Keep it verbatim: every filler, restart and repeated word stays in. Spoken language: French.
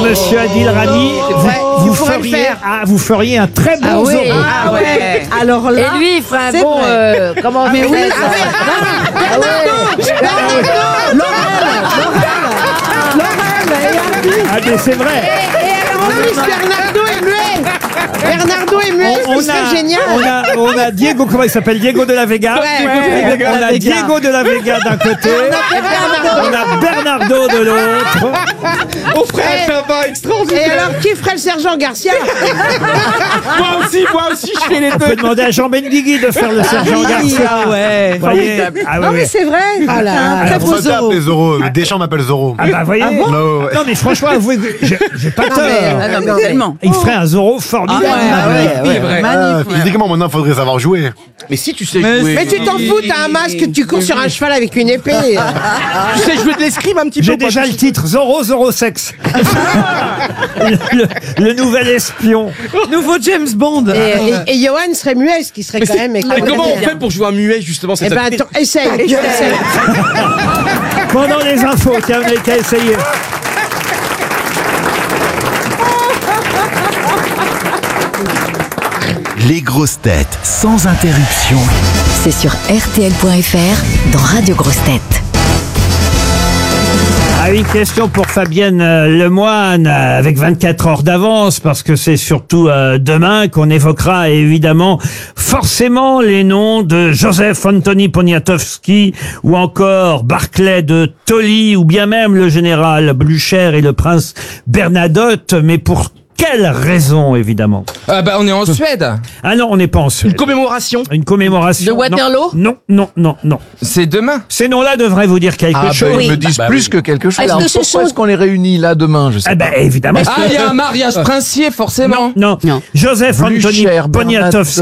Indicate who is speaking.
Speaker 1: Monsieur Adil Rami, vous,
Speaker 2: Ouais,
Speaker 1: vous
Speaker 2: tu pourrais le
Speaker 1: feriez,
Speaker 2: faire.
Speaker 1: ah, vous feriez un très bon
Speaker 3: Ah oui.
Speaker 1: Zorro.
Speaker 3: Ah ouais.
Speaker 2: Alors là,
Speaker 3: Et lui, il ferait un
Speaker 2: c'est
Speaker 3: bon.
Speaker 2: vrai.
Speaker 3: Euh, comment
Speaker 2: mais
Speaker 3: on
Speaker 2: oui,
Speaker 3: fait ça Ah ouais.
Speaker 1: Ah, mais c'est vrai.
Speaker 2: En plus, Bernardo est muet. Bernardo est muet,
Speaker 1: On, on
Speaker 2: ce
Speaker 1: a,
Speaker 2: serait génial.
Speaker 1: on, a, on a Diego, comment il s'appelle? Diego de la Vega.
Speaker 2: Ouais, ouais,
Speaker 1: on a Diego de la Vega d'un côté. On a Bernardo de l'autre.
Speaker 4: On ferait un tabac
Speaker 2: Et
Speaker 4: extraordinaire.
Speaker 2: alors, qui ferait le sergent Garcia?
Speaker 4: Moi aussi, moi aussi, je fais les
Speaker 1: On peut
Speaker 4: deux.
Speaker 1: demander à Jean Benguigui de faire le sergent Garcia.
Speaker 5: ouais.
Speaker 1: Vous voyez. Ah, ouais,
Speaker 2: Non, mais
Speaker 1: ouais.
Speaker 2: c'est vrai. Ah là, un très
Speaker 6: C'est
Speaker 2: beau
Speaker 6: pour ça que
Speaker 2: Zorro.
Speaker 6: t'appelles Zorro. Deschamps m'appelle Zorro.
Speaker 1: Ah bah voyez.
Speaker 6: bon Non, ouais.
Speaker 1: Non mais franchement, avouez que j'ai j'ai pas tort.
Speaker 5: Ah non, mais tellement.
Speaker 1: Il ferait un Zorro formidable.
Speaker 5: Ah ouais, ouais, ouais, ouais.
Speaker 6: Ah, physiquement, maintenant, faudrait savoir jouer.
Speaker 4: Mais si tu sais
Speaker 5: Mais
Speaker 4: jouer.
Speaker 2: Mais tu t'en fous, t'as un masque, tu cours sur un cheval avec une épée.
Speaker 4: Tu sais jouer de l'escrime un petit peu.
Speaker 1: J'ai déjà le titre Zorro Zorro Sex. le, le- le nouvel espion.
Speaker 5: Nouveau James Bond.
Speaker 2: Et, et, et Johan serait muet, ce qui serait quand même
Speaker 4: Mais comment on fait pour jouer un muet justement?
Speaker 2: Eh ben, attends, essaye, essaye.
Speaker 1: Pendant les infos, tiens, vous n'avez qu'à essayer.
Speaker 7: Les grosses têtes sans interruption.
Speaker 8: C'est sur R T L point F R dans Radio Grosses Têtes.
Speaker 1: Ah oui, question pour Fabienne euh, Lemoine, euh, avec vingt-quatre heures d'avance, parce que c'est surtout euh, demain qu'on évoquera évidemment forcément les noms de Joseph Antoni Poniatowski, ou encore Barclay de Tolly, ou bien même le général Blücher et le prince Bernadotte, mais pour quelle raison, évidemment?
Speaker 4: Ah bah on est en Suède.
Speaker 1: Ah non, on n'est pas en Suède.
Speaker 4: Une commémoration.
Speaker 1: Une commémoration.
Speaker 3: De
Speaker 1: non.
Speaker 3: Waterloo
Speaker 1: Non, non, non, non.
Speaker 4: C'est demain.
Speaker 1: Ces noms-là devraient vous dire quelque
Speaker 9: Ah,
Speaker 1: chose.
Speaker 9: bah, ils
Speaker 3: Oui.
Speaker 9: me disent
Speaker 4: Bah
Speaker 9: plus
Speaker 4: oui.
Speaker 9: que quelque chose.
Speaker 3: Est-ce
Speaker 9: Alors,
Speaker 3: que ce
Speaker 9: pourquoi
Speaker 3: sont-
Speaker 9: est-ce qu'on les réunit là demain? Je sais
Speaker 1: Ah
Speaker 9: pas.
Speaker 1: ben évidemment.
Speaker 4: Ah, il y a un mariage princier forcément.
Speaker 1: Non,
Speaker 5: Non.
Speaker 1: Joseph Antoni
Speaker 9: Blücher,
Speaker 1: Poniatowski.